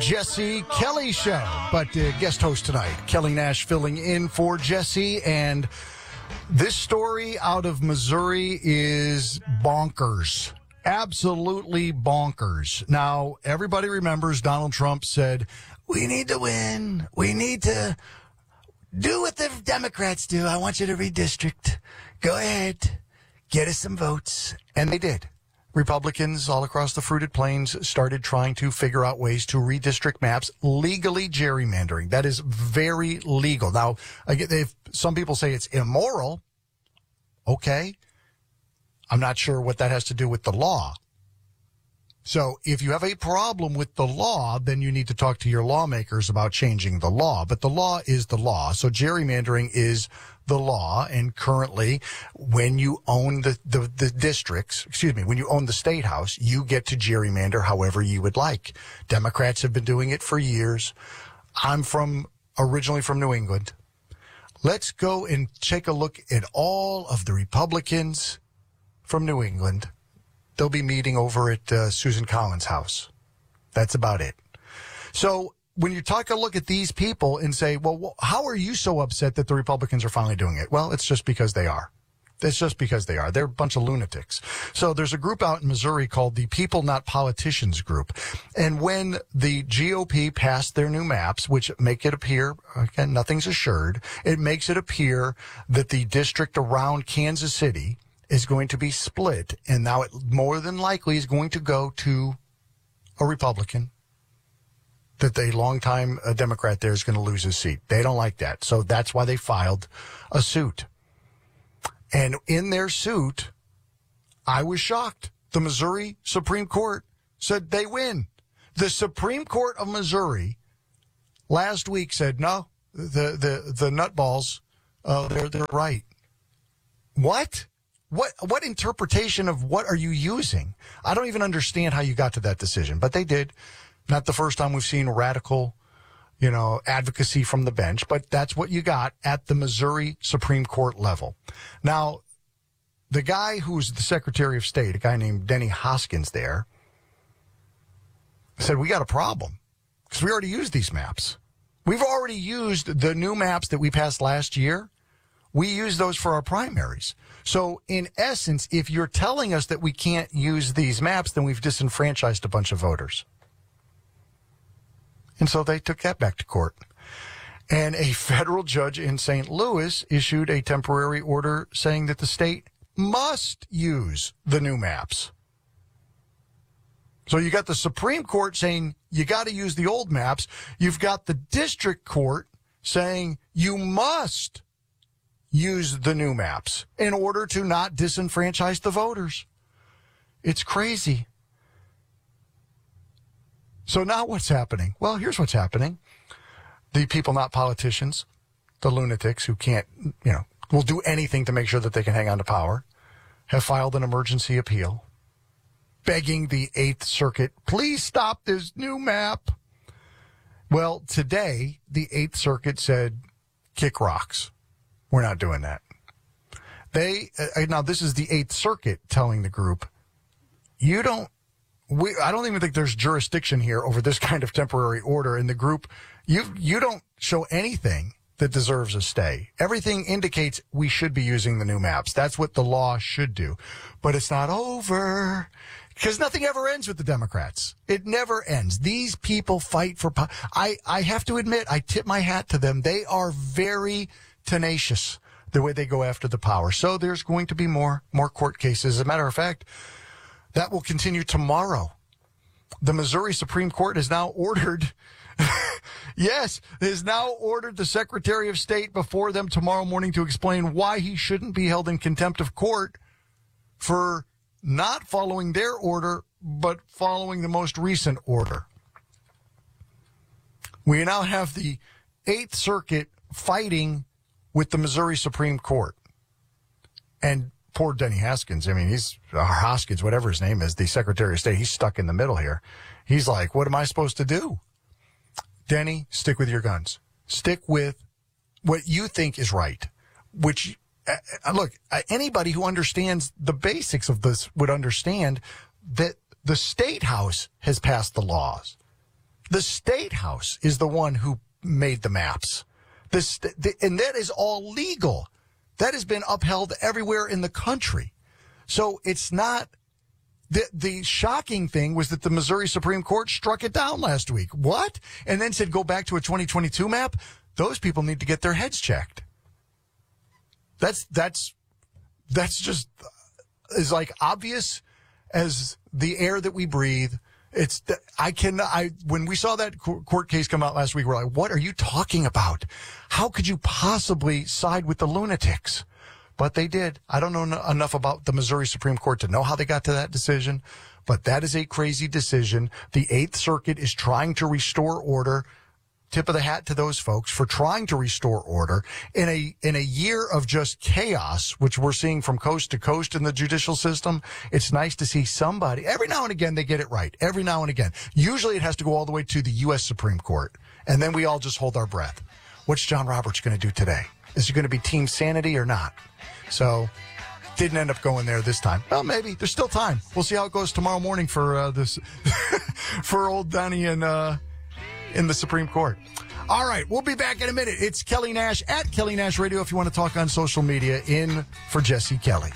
Jesse Kelly Show, but guest host tonight, Kelly Nash filling in for Jesse. And this story out of Missouri is bonkers. Absolutely bonkers. Now, everybody remembers Donald Trump said, we need to win. We need to do what the Democrats do. I want you to redistrict. Go ahead. Get us some votes. And they did. Republicans all across the fruited plains started trying to figure out ways to redistrict maps, legally gerrymandering. That is very legal. Now, if some people say it's immoral, okay. I'm not sure what that has to do with the law. So if you have a problem with the law, then you need to talk to your lawmakers about changing the law. But the law is the law. So gerrymandering is the law. And currently, when you own the districts, when you own the state house, you get to gerrymander however you would like. Democrats have been doing it for years. I'm originally from New England. Let's go and take a look at all of the Republicans from New England. They'll be meeting over at Susan Collins' house. That's about it. So when you take a look at these people and say, well, how are you so upset that the Republicans are finally doing it? Well, it's just because they are. It's just because they are. They're a bunch of lunatics. So there's a group out in Missouri called the People Not Politicians Group. And when the GOP passed their new maps, which make it appear, again, nothing's assured, it makes it appear that the district around Kansas City is going to be split, and now it more than likely is going to go to a Republican, that the longtime Democrat there is going to lose his seat. They don't like that. So that's why they filed a suit. And in their suit, I was shocked. The Missouri Supreme Court said they win. The Supreme Court of Missouri last week said, no, the nutballs, they're right. What? What interpretation of what are you using? I don't even understand how you got to that decision, but they did. Not the first time we've seen radical, advocacy from the bench, but that's what you got at the Missouri Supreme Court level. Now, the guy who's the Secretary of State, a guy named Denny Hoskins there, said, we got a problem because we already used these maps. We've already used the new maps that we passed last year. We use those for our primaries. So in essence, if you're telling us that we can't use these maps, then we've disenfranchised a bunch of voters. And so they took that back to court. And a federal judge in St. Louis issued a temporary order saying that the state must use the new maps. So you got the Supreme Court saying you got to use the old maps. You've got the district court saying you must use the new maps in order to not disenfranchise the voters. It's crazy. So now what's happening? Well, here's what's happening. The people, not politicians, the lunatics who can't, will do anything to make sure that they can hang on to power, have filed an emergency appeal begging the 8th Circuit, please stop this new map. Well, today, the 8th Circuit said, kick rocks. We're not doing that. Now this is the 8th Circuit telling the group, I don't even think there's jurisdiction here over this kind of temporary order. In the group, you don't show anything that deserves a stay. Everything indicates we should be using the new maps. That's what the law should do. But it's not over because nothing ever ends with the Democrats. It never ends. These people fight for power. I have to admit, I tip my hat to them. They are very tenacious the way they go after the power. So there's going to be more court cases. As a matter of fact, that will continue tomorrow. The Missouri Supreme Court has now ordered, has now ordered the Secretary of State before them tomorrow morning to explain why he shouldn't be held in contempt of court for not following their order, but following the most recent order. We now have the 8th Circuit fighting with the Missouri Supreme Court. And poor Denny Hoskins, Hoskins, whatever his name is, the Secretary of State, he's stuck in the middle here. He's like, what am I supposed to do? Denny, stick with your guns. Stick with what you think is right, which, look, anybody who understands the basics of this would understand that the State House has passed the laws. The State House is the one who made the maps. And that is all legal. That has been upheld everywhere in the country. So it's not... The shocking thing was that the Missouri Supreme Court struck it down last week. What? And then said go back to a 2022 map? Those people need to get their heads checked. That's just as like obvious as the air that we breathe. When we saw that court case come out last week, we're like, what are you talking about? How could you possibly side with the lunatics? But they did. I don't know enough about the Missouri Supreme Court to know how they got to that decision, but that is a crazy decision. The Eighth Circuit is trying to restore order. Tip of the hat to those folks for trying to restore order in a year of just chaos, which we're seeing from coast to coast in the judicial system. It's nice to see somebody. Every now and again, they get it right. Every now and again. Usually it has to go all the way to the U.S. Supreme Court. And then we all just hold our breath. What's John Roberts going to do today? Is he going to be team sanity or not? So didn't end up going there this time. Well, maybe. There's still time. We'll see how it goes tomorrow morning for this for old Donnie and in the Supreme Court. All right, we'll be back in a minute. It's Kelly Nash at Kelly Nash Radio if you want to talk on social media. In for Jesse Kelly.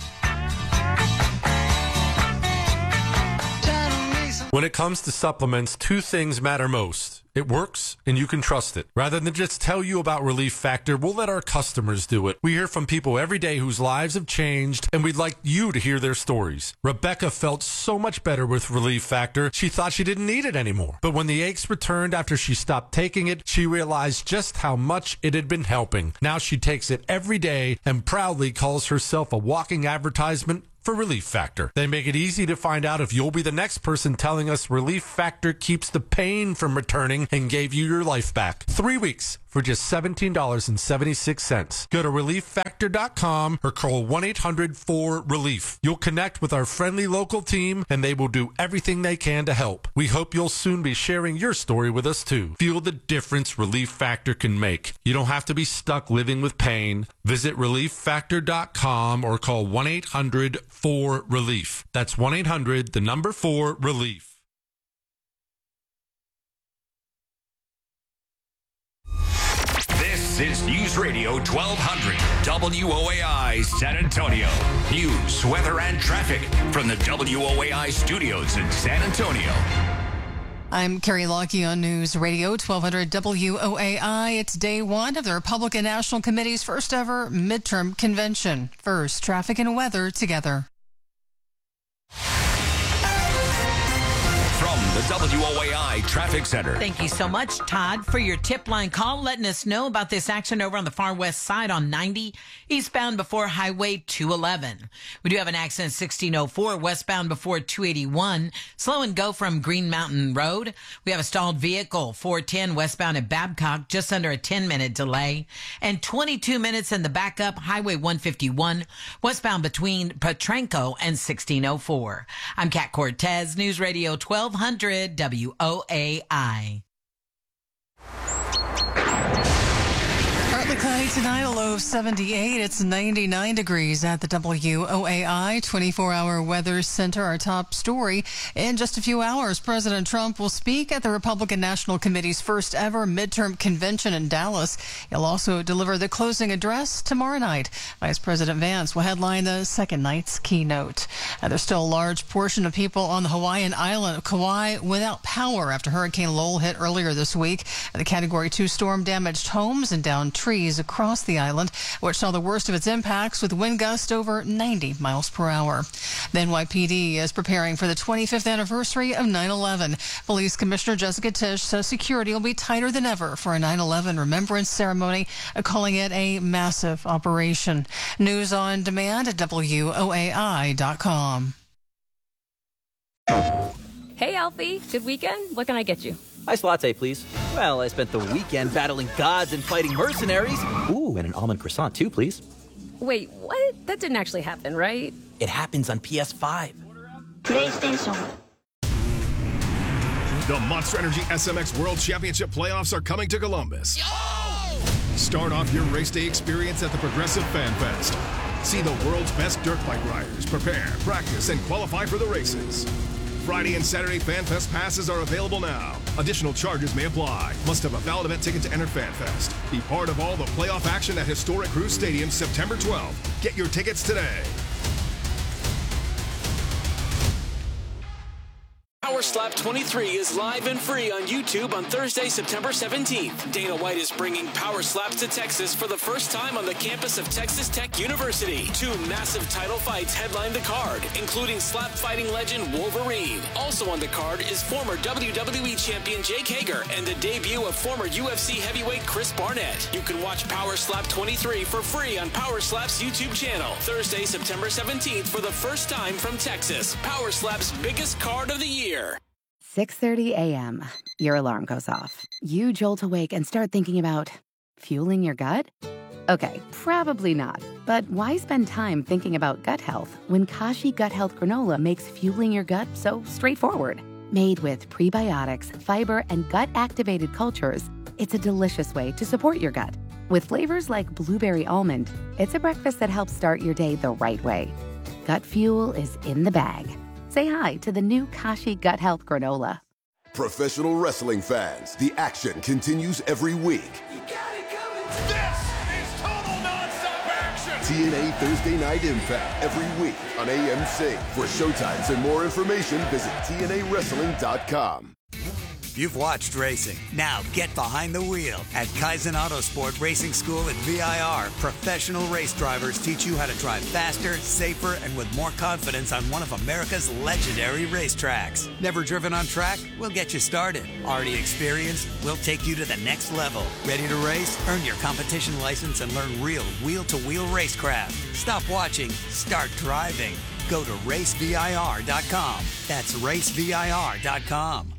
When it comes to supplements, two things matter most. It works, and you can trust it. Rather than just tell you about Relief Factor, we'll let our customers do it. We hear from people every day whose lives have changed, and we'd like you to hear their stories. Rebecca felt so much better with Relief Factor, she thought she didn't need it anymore. But when the aches returned after she stopped taking it, she realized just how much it had been helping. Now she takes it every day and proudly calls herself a walking advertisement for Relief Factor. They make it easy to find out if you'll be the next person telling us Relief Factor keeps the pain from returning and gave you your life back. 3 weeks for just $17.76. Go to ReliefFactor.com or call 1-800-4RELIEF. You'll connect with our friendly local team and they will do everything they can to help. We hope you'll soon be sharing your story with us too. Feel the difference Relief Factor can make. You don't have to be stuck living with pain. Visit ReliefFactor.com or call 1-800-4RELIEF. That's 1-800-4RELIEF. This is News Radio 1200 WOAI San Antonio. News, weather, and traffic from the WOAI studios in San Antonio. I'm Carrie Lockie on News Radio 1200 WOAI. It's day one of the Republican National Committee's first ever midterm convention. First, traffic and weather together. From the WOAI Traffic Center. Thank you so much, Todd, for your tip line call, letting us know about this action over on the far west side on 90, eastbound before Highway 211. We do have an accident 1604 westbound before 281. Slow and go from Green Mountain Road. We have a stalled vehicle 410 westbound at Babcock, just under a 10-minute delay. And 22 minutes in the backup, Highway 151 westbound between Petrenko and 1604. I'm Kat Cortez, News Radio 1200 WOAI. Partly cloudy tonight, a low of 78. It's 99 degrees at the WOAI 24-hour weather center. Our top story. In just a few hours, President Trump will speak at the Republican National Committee's first ever midterm convention in Dallas. He'll also deliver the closing address tomorrow night. Vice President Vance will headline the second night's keynote. There's still a large portion of people on the Hawaiian island of Kauai without power after Hurricane Lowell hit earlier this week. The Category 2 storm damaged homes and downed trees across the island, which saw the worst of its impacts with wind gusts over 90 miles per hour. The NYPD is preparing for the 25th anniversary of 9/11. Police Commissioner Jessica Tisch says security will be tighter than ever for a 9/11 remembrance ceremony, calling it a massive operation. News on demand at WOAI.com. Hey, Alfie. Good weekend? What can I get you? Iced latte, please. Well, I spent the weekend battling gods and fighting mercenaries. Ooh, and an almond croissant, too, please. Wait, what? That didn't actually happen, right? It happens on PS5. PlayStation. The Monster Energy SMX World Championship playoffs are coming to Columbus. Start off your race day experience at the Progressive Fan Fest. See the world's best dirt bike riders prepare, practice, and qualify for the races. Friday and Saturday FanFest passes are available now. Additional charges may apply. Must have a valid event ticket to enter FanFest. Be part of all the playoff action at historic Crew Stadium September 12th. Get your tickets today. Power Slap 23 is live and free on YouTube on Thursday, September 17th. Dana White is bringing Power Slaps to Texas for the first time on the campus of Texas Tech University. 2 massive title fights headline the card, including slap fighting legend Wolverine. Also on the card is former WWE champion Jake Hager and the debut of former UFC heavyweight Chris Barnett. You can watch Power Slap 23 for free on Power Slap's YouTube channel. Thursday, September 17th for the first time from Texas. Power Slap's biggest card of the year. 6:30 a.m. Your alarm goes off. You jolt awake and start thinking about fueling your gut? Okay, probably not. But why spend time thinking about gut health when Kashi Gut Health Granola makes fueling your gut so straightforward? Made with prebiotics, fiber, and gut-activated cultures, it's a delicious way to support your gut. With flavors like blueberry almond, it's a breakfast that helps start your day the right way. Gut fuel is in the bag. Say hi to the new Kashi Gut Health Granola. Professional wrestling fans, the action continues every week. You got it coming. This is total nonstop action. TNA Thursday Night Impact every week on AMC. For showtimes and more information, visit TNAWrestling.com. You've watched racing. Now get behind the wheel. At Kaizen Autosport Racing School at VIR, professional race drivers teach you how to drive faster, safer, and with more confidence on one of America's legendary racetracks. Never driven on track? We'll get you started. Already experienced? We'll take you to the next level. Ready to race? Earn your competition license and learn real wheel-to-wheel racecraft. Stop watching. Start driving. Go to racevir.com. That's racevir.com.